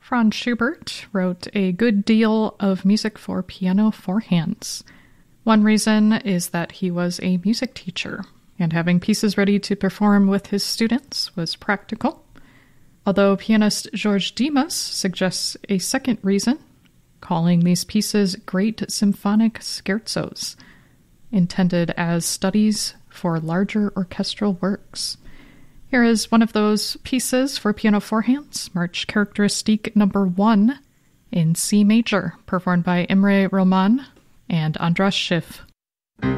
Franz Schubert wrote a good deal of music for piano for hands. One reason is that he was a music teacher, and having pieces ready to perform with his students was practical. Although pianist Georges Dimas suggests a second reason, calling these pieces great symphonic scherzos, intended as studies for larger orchestral works. Here is one of those pieces for piano four hands, March Characteristique number 1 in C major, performed by Imre Roman and Andras Schiff.